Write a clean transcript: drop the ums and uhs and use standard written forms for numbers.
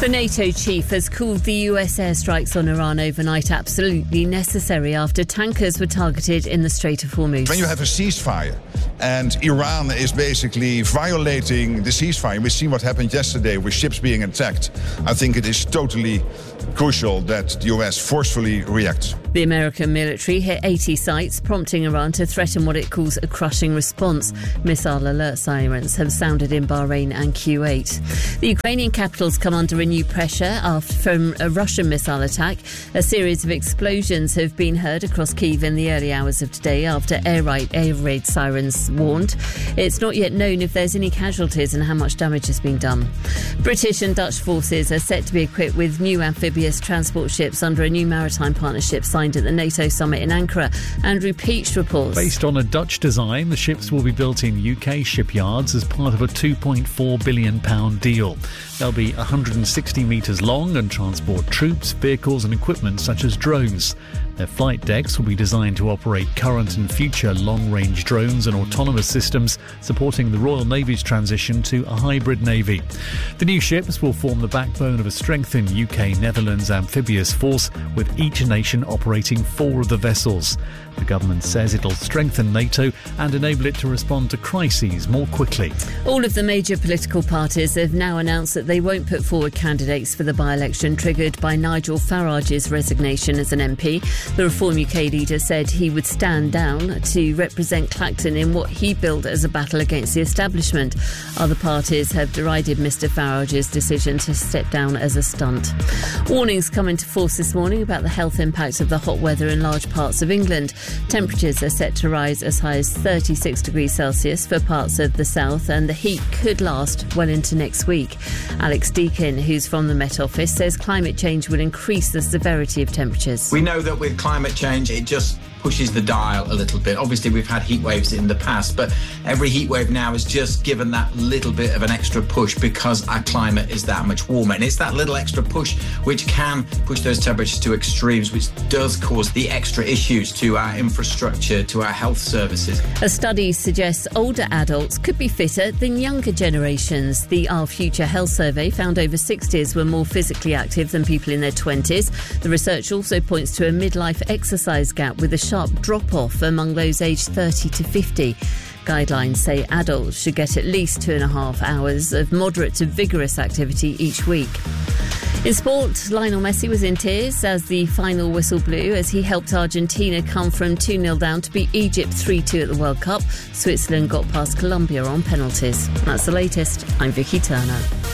The NATO chief has called the US airstrikes on Iran overnight absolutely necessary after tankers were targeted in the Strait of Hormuz. When you have a ceasefire and Iran is basically violating the ceasefire, we see what happened yesterday with ships being attacked. I think it is totally crucial that the US forcefully reacts. The American military hit 80 sites, prompting Iran to threaten what it calls a crushing response. Missile alert sirens have sounded in Bahrain and Kuwait. The Ukrainian capital's come under renewed pressure from a Russian missile attack. A series of explosions have been heard across Kyiv in the early hours of today after air raid sirens warned. It's not yet known if there's any casualties and how much damage has been done. British and Dutch forces are set to be equipped with new amphibious transport ships under a new maritime partnership signed at the NATO summit in Ankara. Andrew Peach reports. Based on a Dutch design, the ships will be built in UK shipyards as part of a £2.4 billion deal. They'll be 160 metres long and transport troops, vehicles and equipment such as drones. Their flight decks will be designed to operate current and future long-range drones and autonomous systems, supporting the Royal Navy's transition to a hybrid navy. The new ships will form the backbone of a strengthened UK-Netherlands amphibious force, with each nation operating 4 of the vessels. The government says it'll strengthen NATO and enable it to respond to crises more quickly. All of the major political parties have now announced that they won't put forward candidates for the by-election triggered by Nigel Farage's resignation as an MP. The Reform UK leader said he would stand down to represent Clacton in what he billed as a battle against the establishment. Other parties have derided Mr Farage's decision to step down as a stunt. Warnings come into force this morning about the health impacts of the hot weather in large parts of England. Temperatures are set to rise as high as 36 degrees Celsius for parts of the south, and the heat could last well into next week. Alex Deakin, who's from the Met Office, says climate change will increase the severity of temperatures. We know that with climate change, it just pushes the dial a little bit. Obviously, we've had heat waves in the past, but every heat wave now has just given that little bit of an extra push because our climate is that much warmer. And it's that little extra push which can push those temperatures to extremes, which does cause the extra issues to our infrastructure, to our health services. A study suggests older adults could be fitter than younger generations. The Our Future Health Survey found over 60s were more physically active than people in their 20s. The research also points to a midlife exercise gap with a sharp drop-off among those aged 30 to 50. Guidelines say adults should get at least 2.5 hours of moderate to vigorous activity each week. In sport, Lionel Messi was in tears as the final whistle blew as he helped Argentina come from 2-0 down to beat Egypt 3-2 at the World Cup. Switzerland got past Colombia on penalties. That's the latest. I'm Vicky Turner.